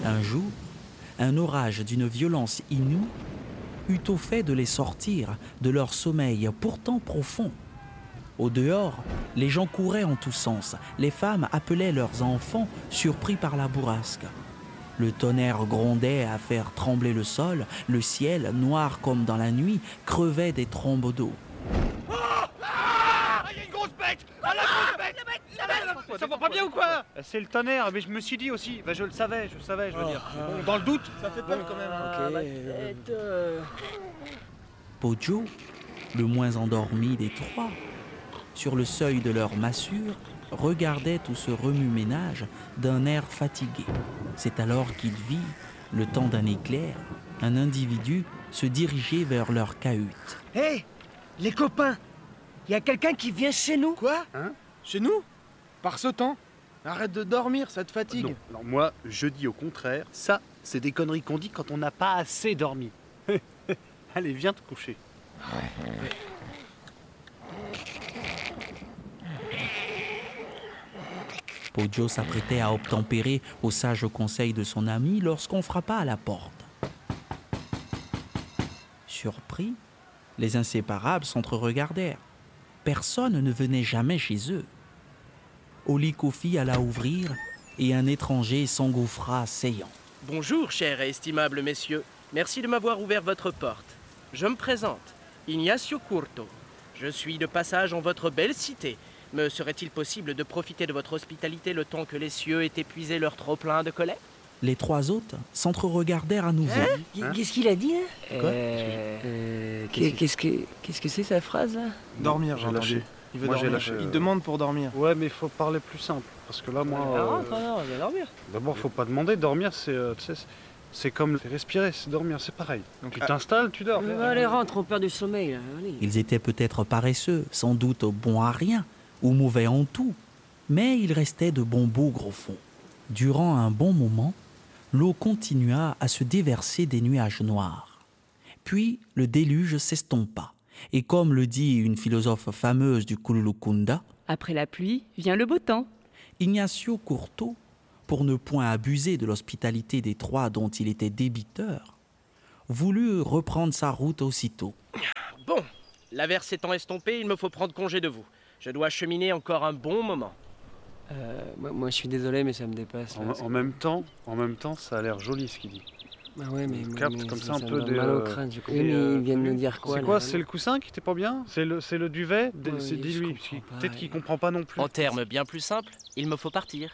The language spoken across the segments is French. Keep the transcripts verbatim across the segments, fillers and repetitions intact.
Un jour, un orage d'une violence inouïe eut au fait de les sortir de leur sommeil pourtant profond. Au dehors, les gens couraient en tous sens, les femmes appelaient leurs enfants surpris par la bourrasque. Le tonnerre grondait à faire trembler le sol, le ciel, noir comme dans la nuit, crevait des trombes d'eau. Ah, il y a une grosse bête. Ah, la grosse bête. La bête, la bête. Ça va pas bien ou quoi? C'est le tonnerre, mais je me suis dit aussi, bah je le savais, je le savais, je veux dire. Bon, dans le doute, ça fait peur quand même. Ah, ma tête, euh. Poggio, le moins endormi des trois, sur le seuil de leur massure, regardait tout ce remue-ménage d'un air fatigué. C'est alors qu'il vit, le temps d'un éclair, un individu se diriger vers leur cahute. Hé, hey, les copains, il y a quelqu'un qui vient chez nous. Quoi? Hein? Chez nous? Par ce temps? Arrête de dormir, ça te fatigue. Non, alors moi, je dis au contraire, ça, c'est des conneries qu'on dit quand on n'a pas assez dormi. Allez, viens te coucher. Poggio s'apprêtait à obtempérer au sage conseil de son ami lorsqu'on frappa à la porte. Surpris, les inséparables s'entre-regardèrent. Personne ne venait jamais chez eux. Oli Kofi alla ouvrir et un étranger s'engouffra saillant. Bonjour, chers et estimables messieurs. Merci de m'avoir ouvert votre porte. Je me présente, Ignacio Curto. Je suis de passage en votre belle cité. Me serait-il possible de profiter de votre hospitalité le temps que les cieux aient épuisé leur trop-plein de colère? Les trois hôtes s'entre-regardèrent à nouveau. Hein? Qu'est-ce qu'il a dit, hein? Quoi euh... euh, Qu'est-ce que qu'est-ce que c'est sa phrase, là? Dormir, j'ai J'ai lâché. lâché. Il veut Moi, j'ai dormir. lâché. Il demande pour dormir. Ouais, mais il faut parler plus simple, parce que là, moi... Ah, euh, rentre, non, on va dormir. D'abord, faut pas demander, dormir, c'est... euh, tu sais, c'est- c'est comme respirer, c'est dormir, c'est pareil. Donc tu t'installes, tu dors. Euh, allez, rentre, on perd du sommeil, là. Allez. Ils étaient peut-être paresseux, sans doute bons à rien, ou mauvais en tout, mais ils restaient de bons bougres au fond. Durant un bon moment, l'eau continua à se déverser des nuages noirs. Puis le déluge s'estompa, et comme le dit une philosophe fameuse du Kululukunda, Après la pluie, vient le beau temps. Ignacio Curto, pour ne point abuser de l'hospitalité des trois dont il était débiteur, voulut reprendre sa route aussitôt. Bon, l'averse étant estompée, il me faut prendre congé de vous. Je dois cheminer encore un bon moment. Euh, moi, moi, je suis désolé, mais ça me dépasse. Là, En, en même temps, en même temps, ça a l'air joli ce qu'il dit. Ah ouais, mais, on mais, capte mais comme ça, ça un ça peu me donne des, mal au euh, crâne. Je... des, Oui, mais euh, ils viennent t'as nous vu dire quoi C'est là, quoi? là C'est le coussin qui était pas bien? C'est le, c'est le duvet? Des- Ouais, c'est je dis-lui. comprends pas. Peut-être qu'il comprend pas non plus. En termes bien plus simples, il me faut partir.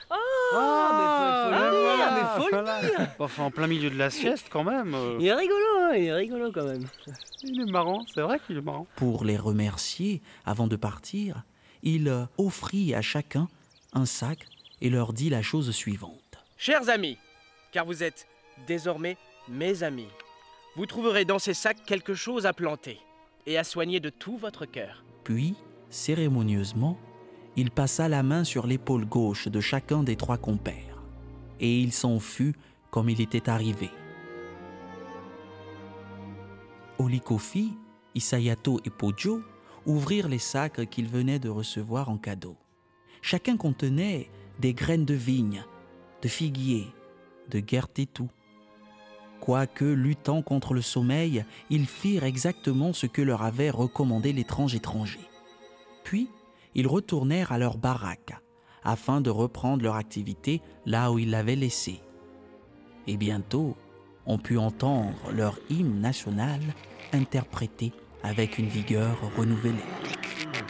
Ah, mais faut, faut le dire, voilà, mais faut voilà. le dire. Bon, enfin, en plein milieu de la sieste quand même. euh, Il est rigolo, hein, il est rigolo quand même. Il est marrant, c'est vrai qu'il est marrant. Pour les remercier, avant de partir, il euh, offrit à chacun un sac et leur dit la chose suivante. Chers amis, car vous êtes désormais mes amis, vous trouverez dans ces sacs quelque chose à planter et à soigner de tout votre cœur. Puis, cérémonieusement, il passa la main sur l'épaule gauche de chacun des trois compères, et il s'en fut comme il était arrivé. Oli Kofi, Isayato et Poggio ouvrirent les sacs qu'ils venaient de recevoir en cadeau. Chacun contenait des graines de vigne, de figuier, de guertetou. Quoique luttant contre le sommeil, ils firent exactement ce que leur avait recommandé l'étrange étranger. Puis, ils retournèrent à leur baraque, afin de reprendre leur activité là où ils l'avaient laissée. Et bientôt, on put entendre leur hymne national interprété avec une vigueur renouvelée.